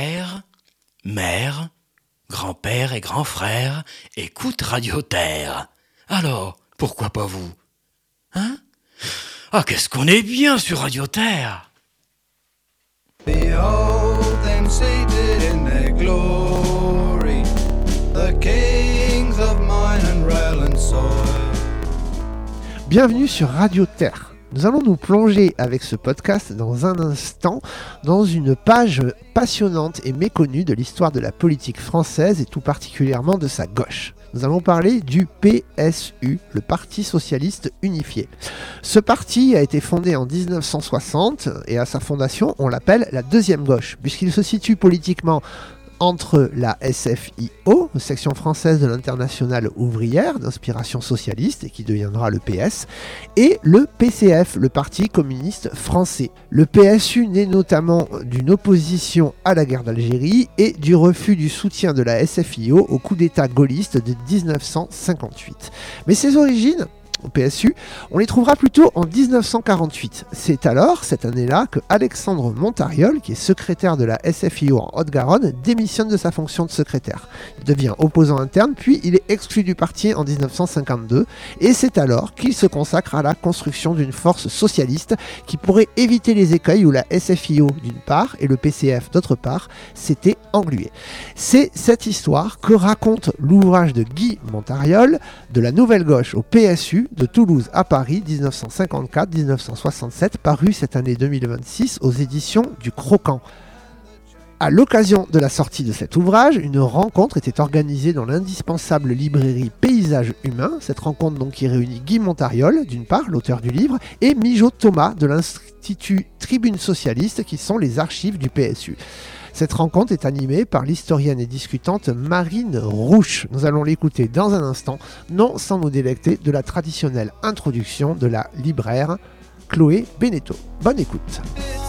Père, mère, grand-père et grand-frère écoutent Radio Terre. Alors, pourquoi pas vous? Hein? Ah, qu'est-ce qu'on est bien sur Radio Terre! Behold them seated in their glory, the kings of mine and rail and soil. Bienvenue sur Radio Terre. Nous allons nous plonger avec ce podcast dans un instant dans une page passionnante et méconnue de l'histoire de la politique française et tout particulièrement de sa gauche. Nous allons parler du PSU, le Parti Socialiste Unifié. Ce parti a été fondé en 1960 et à sa fondation, on l'appelle la deuxième gauche, puisqu'il se situe politiquement entre la SFIO, section française de l'Internationale ouvrière d'inspiration socialiste et qui deviendra le PS, et le PCF, le Parti communiste français. Le PSU naît notamment d'une opposition à la guerre d'Algérie et du refus du soutien de la SFIO au coup d'État gaulliste de 1958. Mais ses origines au PSU, on les trouvera plutôt en 1948. C'est alors, cette année-là, que Alexandre Montariol, qui est secrétaire de la SFIO en Haute-Garonne, démissionne de sa fonction de secrétaire. Il devient opposant interne, puis il est exclu du parti en 1952, et c'est alors qu'il se consacre à la construction d'une force socialiste qui pourrait éviter les écueils où la SFIO d'une part et le PCF d'autre part s'étaient englués. C'est cette histoire que raconte l'ouvrage de Guy Montariol, de la Nouvelle Gauche au PSU, de Toulouse à Paris, 1954-1967, paru cette année 2026 aux éditions du Croquant. À l'occasion de la sortie de cet ouvrage, une rencontre était organisée dans l'indispensable librairie Paysage Humain. Cette rencontre donc qui réunit Guy Montariol, d'une part, l'auteur du livre, et Mijo Thomas de l'Institut Tribune Socialiste, qui sont les archives du PSU. Cette rencontre est animée par l'historienne et discutante Marine Rouche. Nous allons l'écouter dans un instant, non sans nous délecter de la traditionnelle introduction de la libraire Chloé Beneteau. Bonne écoute.